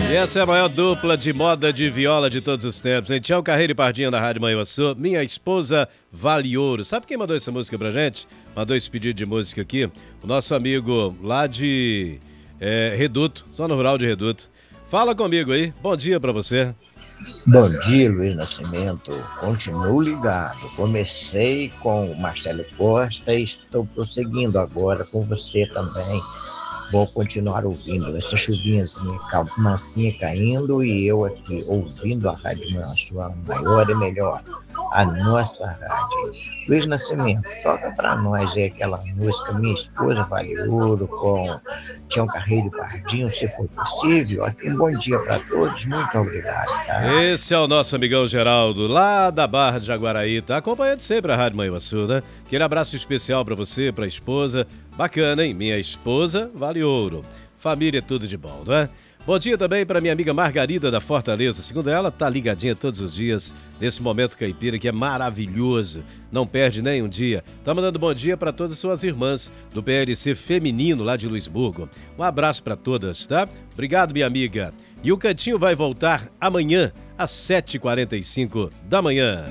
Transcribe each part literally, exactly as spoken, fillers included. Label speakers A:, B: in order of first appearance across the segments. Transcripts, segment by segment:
A: E essa é a maior dupla de moda de viola de todos os tempos, hein? Tião Carreiro e Pardinho da Rádio Manhuaçu, Minha Esposa Vale Ouro. Sabe quem mandou essa música pra gente? Mandou esse pedido de música aqui? O nosso amigo lá de é, Reduto, zona rural de Reduto. Fala comigo aí, bom dia pra você.
B: Bom dia, Luiz Nascimento. Continuo ligado. Comecei com o Marcelo Costa e estou prosseguindo agora com você também. Vou continuar ouvindo essa chuvinhazinha mansinha caindo e eu aqui ouvindo a Rádio Manhuaçu, a maior e melhor, a nossa rádio. Luiz Nascimento, toca pra nós aí aquela música Minha Esposa Vale Ouro com Tião Carreiro e Pardinho, se for possível. Um bom dia para todos, muito obrigado. Tá?
A: Esse é o nosso amigão Geraldo, lá da Barra de Jaguaraí, tá acompanhando sempre a Rádio Manhuaçu, né? Aquele abraço especial pra você, pra esposa. Bacana, hein? Minha Esposa Vale Ouro. Família é tudo de bom, não é? Bom dia também para minha amiga Margarida da Fortaleza. Segundo ela, tá ligadinha todos os dias nesse momento caipira que é maravilhoso. Não perde nem um dia. Tá mandando bom dia para todas as suas irmãs do P L C feminino lá de Luisburgo. Um abraço para todas, tá? Obrigado, minha amiga. E o Cantinho vai voltar amanhã às sete e quarenta e cinco da manhã.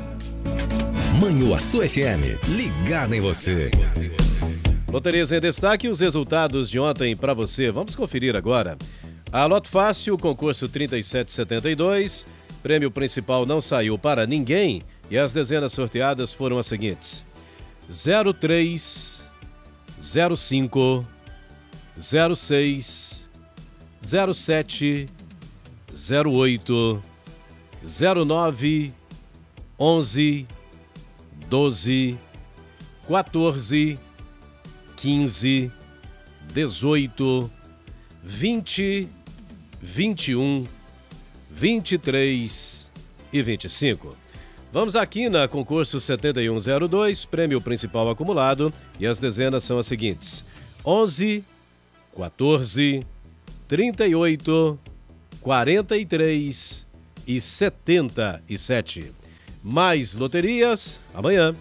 C: Manhuaçu F M, ligada em você.
A: Loterias em destaque, os resultados de ontem para você. Vamos conferir agora. A Loto Fácil, concurso trinta e sete setenta e dois, prêmio principal não saiu para ninguém e as dezenas sorteadas foram as seguintes: zero três, zero cinco, zero seis, zero sete, zero oito, zero nove, onze, doze, quatorze, quinze, dezoito, vinte, vinte e um, vinte e três e vinte e cinco. Vamos aqui na concurso setenta e um zero dois, prêmio principal acumulado, e as dezenas são as seguintes: onze, quatorze, trinta e oito, quarenta e três e setenta e sete. Mais loterias amanhã.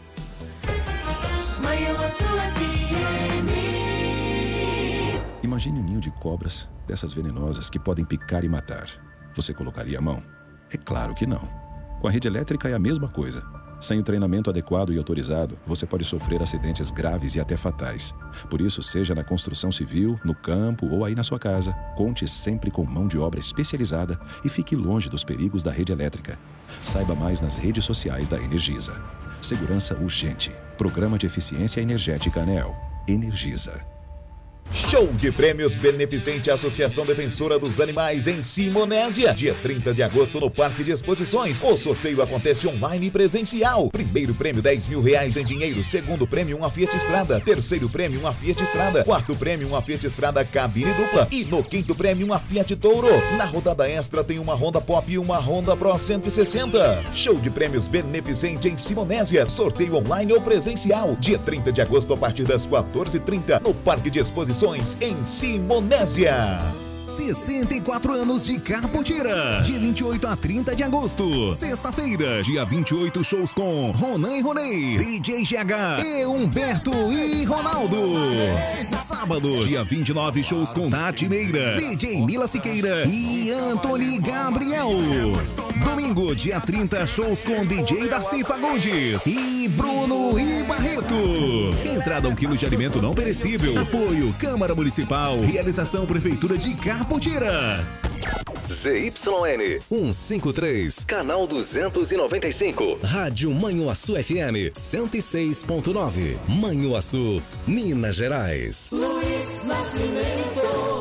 D: Imagine um ninho de cobras, dessas venenosas que podem picar e matar. Você colocaria a mão? É claro que não. Com a rede elétrica é a mesma coisa. Sem o treinamento adequado e autorizado, você pode sofrer acidentes graves e até fatais. Por isso, seja na construção civil, no campo ou aí na sua casa, conte sempre com mão de obra especializada e fique longe dos perigos da rede elétrica. Saiba mais nas redes sociais da Energisa. Segurança urgente. Programa de Eficiência Energética ANEEL. Energisa.
E: Show de prêmios beneficente à Associação Defensora dos Animais em Simonésia. Dia trinta de agosto no Parque de Exposições. O sorteio acontece online e presencial. Primeiro prêmio dez mil reais em dinheiro. Segundo prêmio uma Fiat Strada. Terceiro prêmio uma Fiat Strada. Quarto prêmio uma Fiat Strada cabine dupla. E no quinto prêmio uma Fiat Toro. Na rodada extra tem uma Honda Pop e uma Honda Pro cento e sessenta. Show de prêmios beneficente em Simonésia. Sorteio online ou presencial. Dia trinta de agosto a partir das quatorze e trinta no Parque de Exposições em Simonésia.
C: sessenta e quatro anos de Carpotira. Dia vinte e oito a trinta de agosto. Sexta-feira, dia vinte e oito, shows com Ronan e Ronei, D J G H e Humberto e Ronaldo. Sábado, dia vinte e nove, shows com Tati Meira, D J Mila Siqueira e Antony Gabriel. Domingo, dia trinta, shows com D J Darcy Fagundes e Bruno e Barreto. Entrada um quilo de alimento não perecível. Apoio Câmara Municipal. Realização Prefeitura de Carpotira.
F: Z Y N cento e cinquenta e três, canal duzentos e noventa e cinco. Rádio Manhuaçu F M cento e seis ponto nove. Manhuaçu, Minas Gerais.
G: Luiz Nascimento.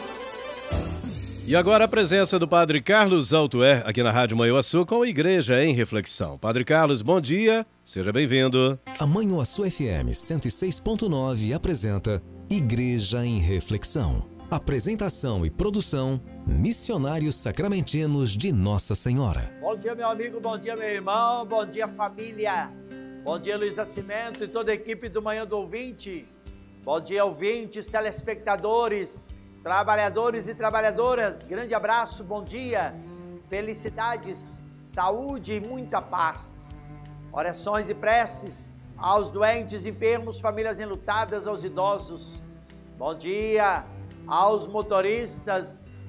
A: E agora a presença do Padre Carlos Altué aqui na Rádio Manhuaçu com a Igreja em Reflexão. Padre Carlos, bom dia, seja bem-vindo.
C: A Manhuaçu F M cento e seis ponto nove apresenta Igreja em Reflexão. Apresentação e produção, Missionários Sacramentinos de Nossa Senhora.
H: Bom dia, meu amigo, bom dia, meu irmão, bom dia, família. Bom dia, Luiz Nascimento e toda a equipe do Manhã do Ouvinte. Bom dia, ouvintes, telespectadores, trabalhadores e trabalhadoras. Grande abraço, bom dia, felicidades, saúde e muita paz. Orações e preces aos doentes, enfermos, famílias enlutadas, aos idosos. Bom dia aos motoristas,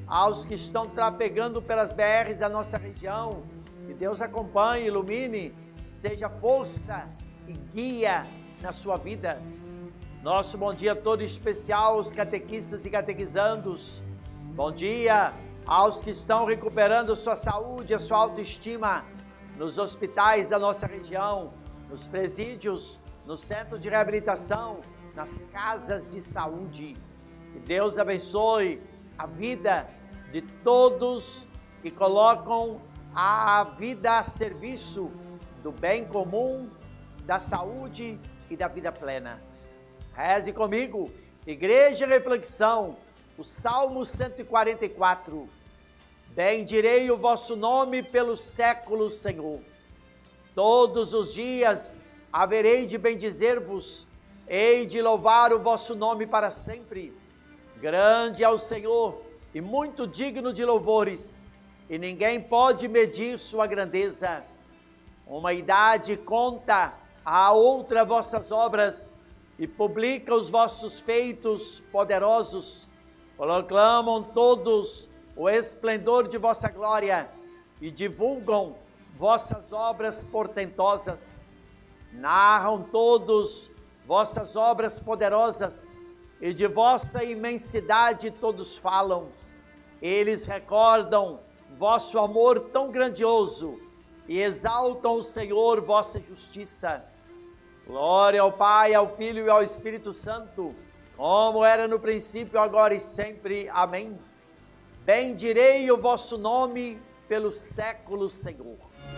H: aos que estão trafegando pelas B Rs da nossa região. Que Deus acompanhe, ilumine, seja força e guia na sua vida. Nosso bom dia todo especial aos catequistas e catequizandos. Bom dia aos que estão recuperando sua saúde, a sua autoestima nos hospitais da nossa região, nos presídios, no centro de reabilitação, nas casas de saúde. Que Deus abençoe a vida de todos que colocam a vida a serviço do bem comum, da saúde e da vida plena. Reze comigo, Igreja Reflexão, o Salmo cento e quarenta e quatro. Bendirei o vosso nome pelos séculos, Senhor. Todos os dias haverei de bendizer-vos, hei de louvar o vosso nome para sempre. Grande é o Senhor e muito digno de louvores, e ninguém pode medir sua grandeza. Uma idade conta a outra vossas obras, e publica os vossos feitos poderosos. Proclamam todos o esplendor de vossa glória, e divulgam vossas obras portentosas. Narram todos vossas obras poderosas, e de vossa imensidade todos falam. Eles recordam vosso amor tão grandioso e exaltam o Senhor, vossa justiça. Glória ao Pai, ao Filho e ao Espírito Santo, como era no princípio, agora e sempre. Amém. Bendirei o vosso nome pelos séculos, Senhor.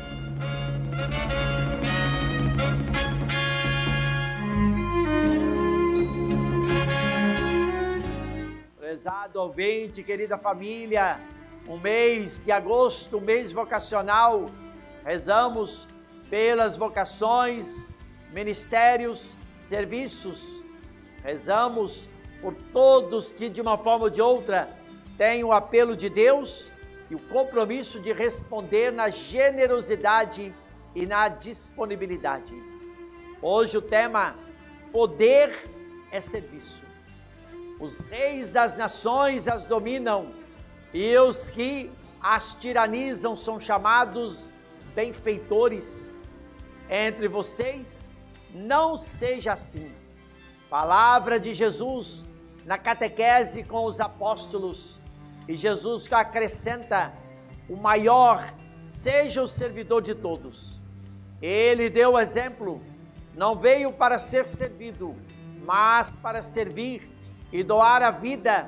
H: Prezado ouvinte, querida família, um mês de agosto, um mês vocacional, rezamos pelas vocações, ministérios, serviços, rezamos por todos que de uma forma ou de outra têm o apelo de Deus e o compromisso de responder na generosidade e na disponibilidade. Hoje o tema, poder é serviço. Os reis das nações as dominam, e os que as tiranizam são chamados benfeitores. Entre vocês, não seja assim. Palavra de Jesus na catequese com os apóstolos. E Jesus que acrescenta, o maior seja o servidor de todos. Ele deu o exemplo, não veio para ser servido, mas para servir e doar a vida,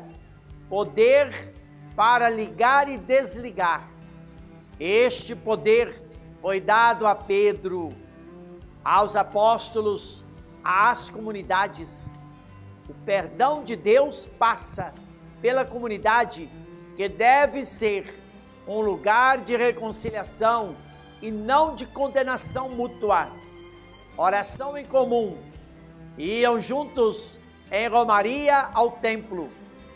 H: poder para ligar e desligar. Este poder foi dado a Pedro, aos apóstolos, às comunidades. O perdão de Deus passa pela comunidade, que deve ser um lugar de reconciliação e não de condenação mútua. Oração em comum. Iam juntos em romaria ao templo.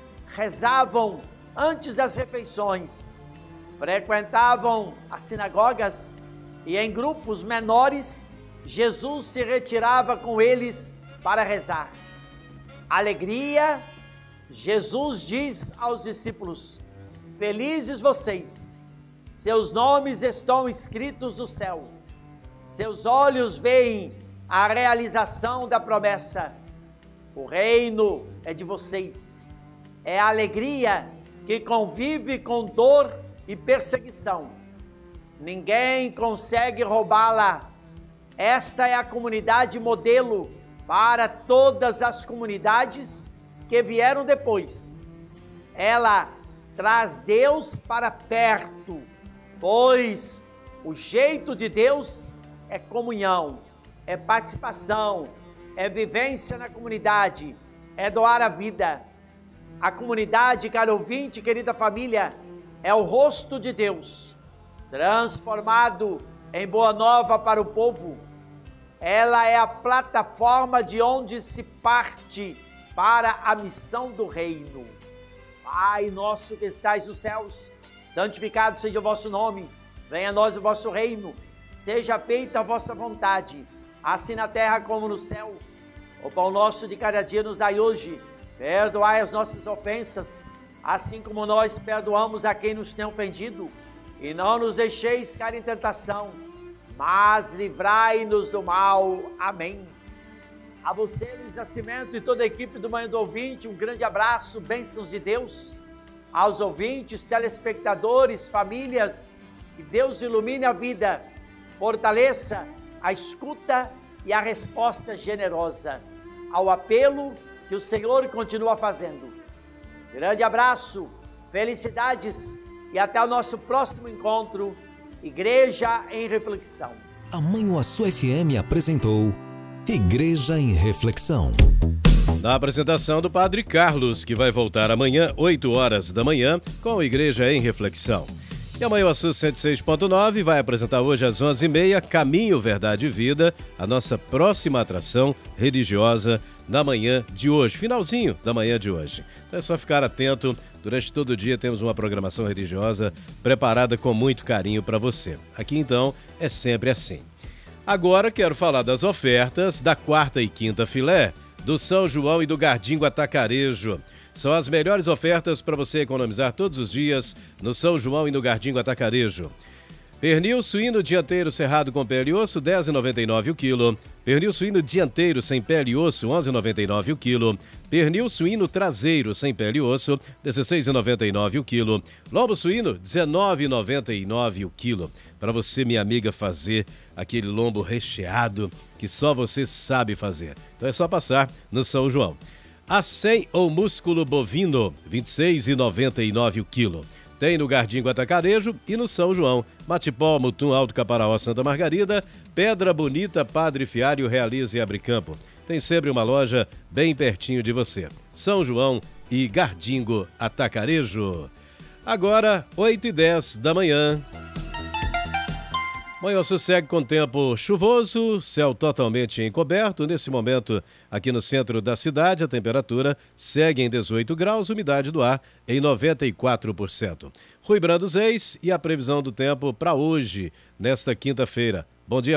H: Rezavam antes das refeições. Frequentavam as sinagogas e em grupos menores Jesus se retirava com eles para rezar. Alegria, Jesus diz aos discípulos: felizes vocês, seus nomes estão escritos no céu, seus olhos veem a realização da promessa. O reino é de vocês, é a alegria que convive com dor e perseguição. Ninguém consegue roubá-la. Esta é a comunidade modelo para todas as comunidades que vieram depois. Ela traz Deus para perto, pois o jeito de Deus é comunhão, é participação, é vivência na comunidade, é doar a vida. A comunidade, caro ouvinte, querida família, é o rosto de Deus, transformado em boa nova para o povo. Ela é a plataforma de onde se parte para a missão do reino. Pai nosso que estais nos céus, santificado seja o vosso nome, venha a nós o vosso reino, seja feita a vossa vontade, assim na terra como no céu. O pão nosso de cada dia nos dai hoje, perdoai as nossas ofensas, assim como nós perdoamos a quem nos tem ofendido. E não nos deixeis cair em tentação, mas livrai-nos do mal. Amém. A você, Luiz Nascimento, e toda a equipe do Manhã do Ouvinte, um grande abraço, bênçãos de Deus. Aos ouvintes, telespectadores, famílias, que Deus ilumine a vida, fortaleça a escuta e a resposta generosa ao apelo que o Senhor continua fazendo. Grande abraço, felicidades e até o nosso próximo encontro, Igreja em Reflexão.
F: A Manhuaçu F M apresentou Igreja em Reflexão.
A: Na apresentação do Padre Carlos, que vai voltar amanhã, oito horas da manhã, com a Igreja em Reflexão. E a Manhuaçu cento e seis ponto nove vai apresentar hoje às onze e meia Caminho, Verdade e Vida, a nossa próxima atração religiosa na manhã de hoje, finalzinho da manhã de hoje. Então é só ficar atento, durante todo o dia temos uma programação religiosa preparada com muito carinho para você. Aqui então é sempre assim. Agora quero falar das ofertas da quarta e quinta filé, do São João e do Gardingo Atacarejo. São as melhores ofertas para você economizar todos os dias no São João e no Gardingo Atacarejo. Pernil suíno dianteiro cerrado com pele e osso, dez reais e noventa e nove centavos o quilo. Pernil suíno dianteiro sem pele e osso, onze reais e noventa e nove centavos o quilo. Pernil suíno traseiro sem pele e osso, dezesseis reais e noventa e nove centavos o quilo. Lombo suíno, dezenove reais e noventa e nove centavos o quilo. Para você, minha amiga, fazer aquele lombo recheado que só você sabe fazer. Então é só passar no São João. Acém ou músculo bovino, vinte e seis reais e noventa e nove centavos o quilo. Tem no Gardingo Atacarejo e no São João. Matipó, Mutum, Alto Caparaó, Santa Margarida, Pedra Bonita, Padre Fiário, Realiza e Abricampo. Tem sempre uma loja bem pertinho de você. São João e Gardingo Atacarejo. Agora, oito e dez da manhã. Manhuaçu segue com tempo chuvoso, céu totalmente encoberto. Nesse momento, aqui no centro da cidade, a temperatura segue em dezoito graus, umidade do ar em noventa e quatro por cento. Rui Brandos Reis e a previsão do tempo para hoje, nesta quinta-feira. Bom dia.